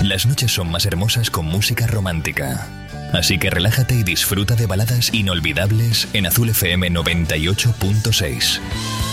Las noches son más hermosas con música romántica. Así que relájate y disfruta de baladas inolvidables en Azul FM 98.6.